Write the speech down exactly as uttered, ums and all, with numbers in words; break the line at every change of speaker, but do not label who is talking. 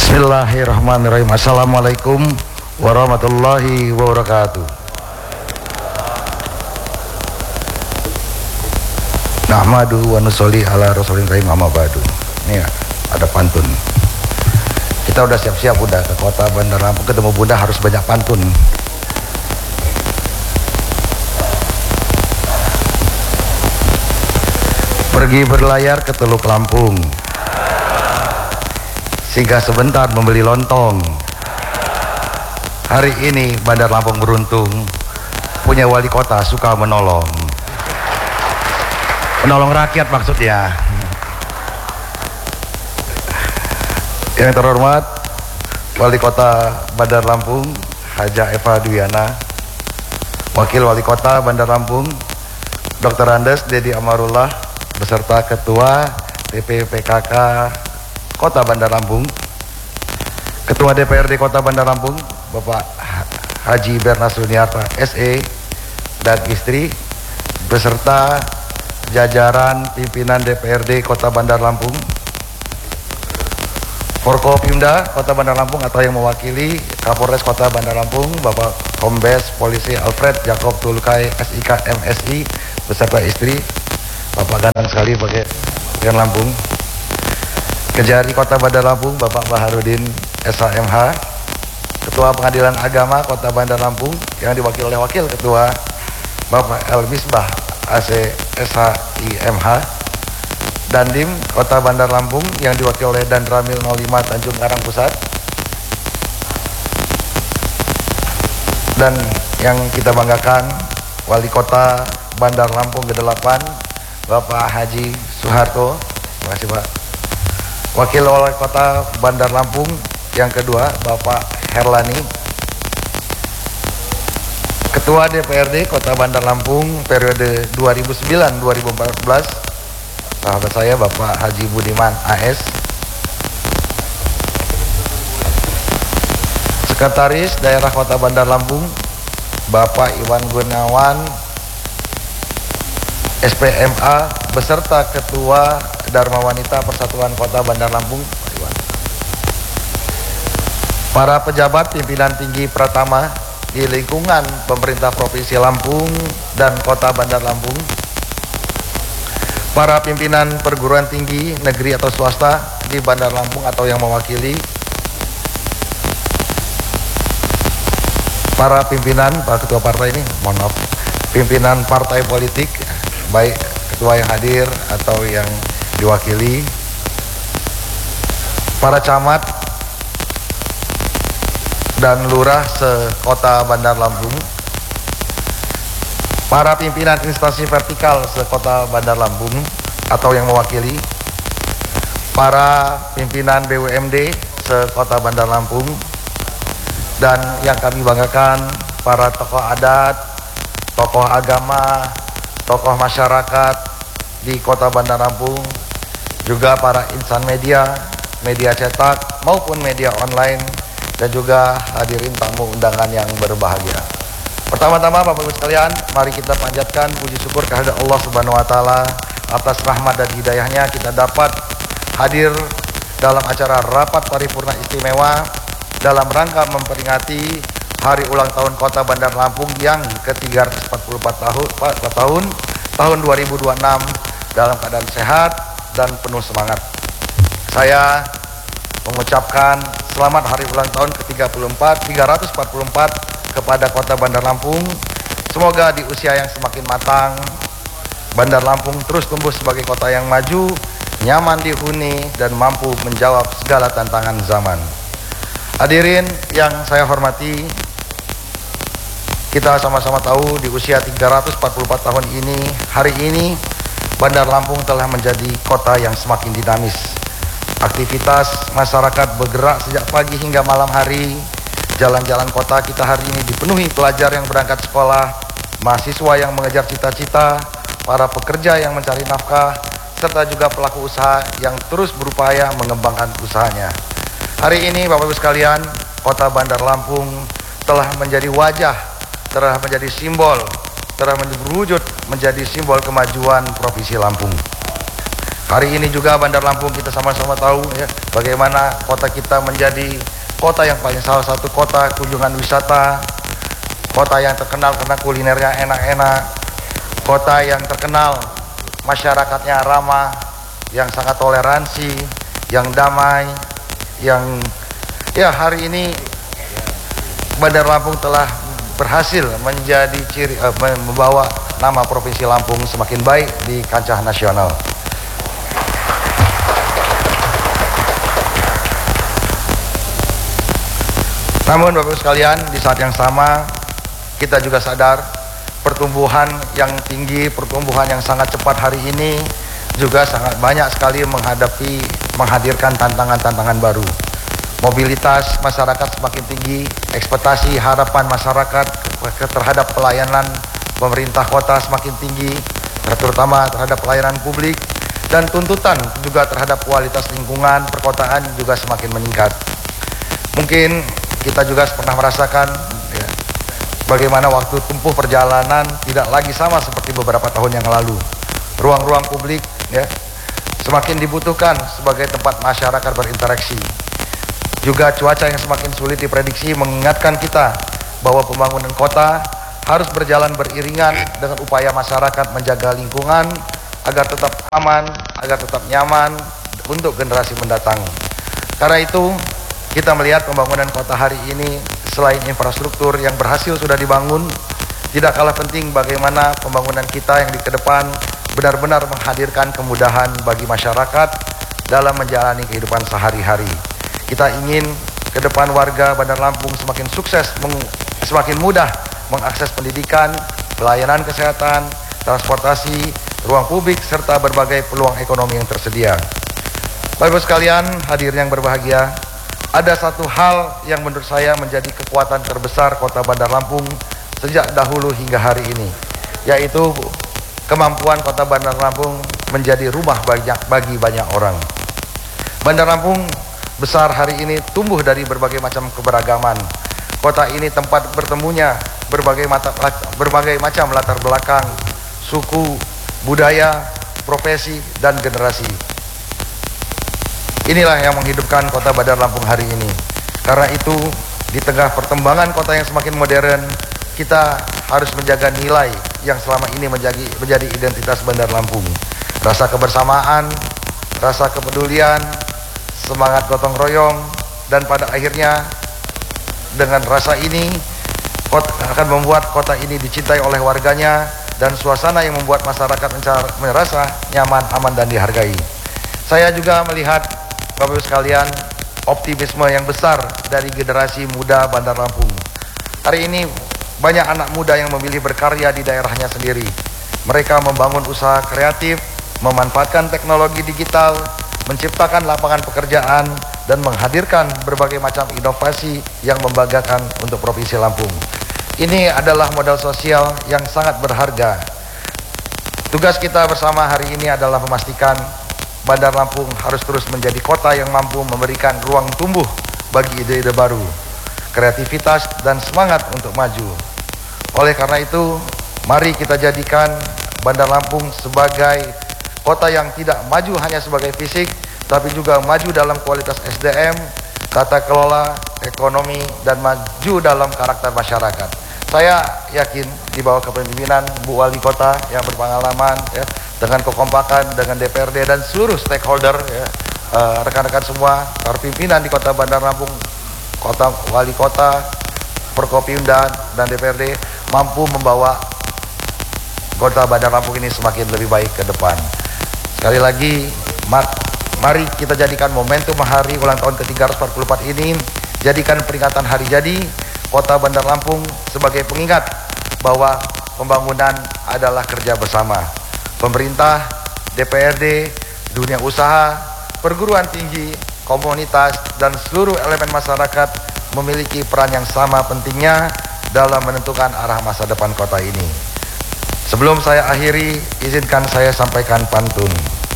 Bismillahirrahmanirrahim. Assalamualaikum warahmatullahi wabarakatuh. Nahmadu wa nusolli ala rasulil karim amma ba'du. Ini ada pantun. Kita udah siap-siap udah ke kota Bandar Lampung, ketemu Bunda harus banyak pantun. Pergi berlayar ke Teluk Lampung, singgah sebentar membeli lontong. Hari ini Bandar Lampung beruntung punya wali kota suka menolong. Menolong rakyat maksudnya. Yang terhormat Wali Kota Bandar Lampung Haja Eva Dwiana, Wakil Wali Kota Bandar Lampung Doktor Andes Dedi Amarullah beserta Ketua D P P K K Kota Bandar Lampung, Ketua D P R D Kota Bandar Lampung Bapak Haji Bernas Runiarta S E dan istri beserta jajaran pimpinan D P R D Kota Bandar Lampung, Forkopimda Kota Bandar Lampung atau yang mewakili Kapolres Kota Bandar Lampung Bapak Kombes Polisi Alfred Jacob Tulkai S I K M S I beserta istri, Bapak ganteng sekali pakai pakaian Lampung, Kejari Kota Bandar Lampung Bapak Baharudin S H M H, Ketua Pengadilan Agama Kota Bandar Lampung yang diwakili oleh Wakil Ketua Bapak El Misbah A C S H I M H, Dandim Kota Bandar Lampung yang diwakili oleh Dan Ramil nol lima Tanjung Karang Pusat, dan yang kita banggakan Wali Kota Bandar Lampung kedelapan Bapak Haji Soeharto. Terima kasih Pak. Wakil Wali Kota Bandar Lampung yang kedua Bapak Herlani, Ketua D P R D Kota Bandar Lampung periode dua ribu sembilan sampai dua ribu empat belas sahabat saya Bapak Haji Budiman A S, Sekretaris Daerah Kota Bandar Lampung Bapak Iwan Gunawan S P M A beserta Ketua Dharma Wanita Persatuan Kota Bandar Lampung Pak Iwan, para pejabat pimpinan tinggi Pratama di lingkungan pemerintah Provinsi Lampung dan Kota Bandar Lampung, para pimpinan perguruan tinggi negeri atau swasta di Bandar Lampung atau yang mewakili, para pimpinan, Pak Ketua Partai ini, mohon maaf, pimpinan partai politik, baik ketua yang hadir atau yang diwakili, para camat dan lurah se-Kota Bandar Lampung, para pimpinan instansi vertikal se-Kota Bandar Lampung atau yang mewakili, para pimpinan B U M D se-Kota Bandar Lampung, dan yang kami banggakan para tokoh adat, tokoh agama, tokoh masyarakat di Kota Bandar Lampung, juga para insan media, media cetak maupun media online, dan juga hadirin tamu undangan yang berbahagia. Pertama-tama Bapak Ibu sekalian, mari kita panjatkan puji syukur kehadirat Allah Subhanahu wa taala atas rahmat dan hidayahnya kita dapat hadir dalam acara rapat paripurna istimewa dalam rangka memperingati hari ulang tahun Kota Bandar Lampung yang ke tiga ratus empat puluh empat tahun, tahun tahun dua ribu dua puluh enam dalam keadaan sehat dan penuh semangat. Saya mengucapkan selamat hari ulang tahun ke tiga ratus empat puluh empat kepada Kota Bandar Lampung. Semoga di usia yang semakin matang, Bandar Lampung terus tumbuh sebagai kota yang maju, nyaman dihuni, dan mampu menjawab segala tantangan zaman. Hadirin yang saya hormati, kita sama-sama tahu di usia tiga ratus empat puluh empat tahun ini, hari ini Bandar Lampung telah menjadi kota yang semakin dinamis. Aktivitas masyarakat bergerak sejak pagi hingga malam hari. Jalan-jalan kota kita hari ini dipenuhi pelajar yang berangkat sekolah, mahasiswa yang mengejar cita-cita, para pekerja yang mencari nafkah, serta juga pelaku usaha yang terus berupaya mengembangkan usahanya. Hari ini Bapak Ibu sekalian, Kota Bandar Lampung telah menjadi wajah, telah menjadi simbol, telah berwujud menjadi simbol kemajuan Provinsi Lampung. Hari ini juga Bandar Lampung kita sama-sama tahu ya, bagaimana kota kita menjadi kota yang paling salah satu kota kunjungan wisata, kota yang terkenal karena kulinernya enak-enak, kota yang terkenal masyarakatnya ramah, yang sangat toleransi, yang damai, yang ya hari ini Bandar Lampung telah berhasil menjadi ciri eh, membawa nama Provinsi Lampung semakin baik di kancah nasional. Namun Bapak Ibu sekalian, di saat yang sama kita juga sadar pertumbuhan yang tinggi, pertumbuhan yang sangat cepat hari ini juga sangat banyak sekali menghadapi, menghadirkan tantangan-tantangan baru. Mobilitas masyarakat semakin tinggi, ekspektasi harapan masyarakat terhadap pelayanan pemerintah kota semakin tinggi, terutama terhadap pelayanan publik, dan tuntutan juga terhadap kualitas lingkungan perkotaan juga semakin meningkat. Mungkin kita juga pernah merasakan ya, bagaimana waktu tempuh perjalanan tidak lagi sama seperti beberapa tahun yang lalu. Ruang-ruang publik ya, semakin dibutuhkan sebagai tempat masyarakat berinteraksi. Juga cuaca yang semakin sulit diprediksi mengingatkan kita bahwa pembangunan kota harus berjalan beriringan dengan upaya masyarakat menjaga lingkungan agar tetap aman, agar tetap nyaman untuk generasi mendatang. Karena itu, kita melihat pembangunan kota hari ini selain infrastruktur yang berhasil sudah dibangun, tidak kalah penting bagaimana pembangunan kita yang di ke depan benar-benar menghadirkan kemudahan bagi masyarakat dalam menjalani kehidupan sehari-hari. Kita ingin ke depan warga Bandar Lampung semakin sukses, semakin mudah mengakses pendidikan, pelayanan kesehatan, transportasi, ruang publik, serta berbagai peluang ekonomi yang tersedia. Bapak Ibu sekalian, hadirin yang berbahagia, ada satu hal yang menurut saya menjadi kekuatan terbesar kota Bandar Lampung sejak dahulu hingga hari ini, yaitu kemampuan kota Bandar Lampung menjadi rumah banyak bagi banyak orang. Bandar Lampung besar hari ini tumbuh dari berbagai macam keberagaman. Kota ini tempat bertemunya berbagai, mata, berbagai macam latar belakang, suku, budaya, profesi, dan generasi. Inilah yang menghidupkan kota Bandar Lampung hari ini. Karena itu, di tengah perkembangan kota yang semakin modern, kita harus menjaga nilai yang selama ini menjadi, menjadi identitas Bandar Lampung. Rasa kebersamaan, rasa kepedulian, semangat gotong royong, dan pada akhirnya dengan rasa ini kota akan membuat kota ini dicintai oleh warganya dan suasana yang membuat masyarakat merasa nyaman, aman, dan dihargai. Saya juga melihat Bapak Ibu sekalian, optimisme yang besar dari generasi muda Bandar Lampung. Hari ini banyak anak muda yang memilih berkarya di daerahnya sendiri. Mereka membangun usaha kreatif, memanfaatkan teknologi digital, menciptakan lapangan pekerjaan, dan menghadirkan berbagai macam inovasi yang membanggakan untuk Provinsi Lampung. Ini adalah modal sosial yang sangat berharga. Tugas kita bersama hari ini adalah memastikan Bandar Lampung harus terus menjadi kota yang mampu memberikan ruang tumbuh bagi ide-ide baru, kreativitas, dan semangat untuk maju. Oleh karena itu, mari kita jadikan Bandar Lampung sebagai kota yang tidak maju hanya sebagai fisik, tapi juga maju dalam kualitas S D M, tata kelola, ekonomi, dan maju dalam karakter masyarakat. Saya yakin di bawah kepemimpinan Bu Wali Kota yang berpengalaman, ya, dengan kekompakan dengan D P R D dan seluruh stakeholder, ya, rekan-rekan uh, semua, para pimpinan di Kota Bandar Lampung, Kota Wali Kota, Forkopimda, dan D P R D mampu membawa Kota Bandar Lampung ini semakin lebih baik ke depan. Sekali lagi, mari kita jadikan momentum hari ulang tahun ke tiga ratus empat puluh empat ini, jadikan peringatan hari jadi Kota Bandar Lampung sebagai pengingat bahwa pembangunan adalah kerja bersama. Pemerintah, D P R D, dunia usaha, perguruan tinggi, komunitas, dan seluruh elemen masyarakat memiliki peran yang sama pentingnya dalam menentukan arah masa depan kota ini. Sebelum saya akhiri, izinkan saya sampaikan pantun.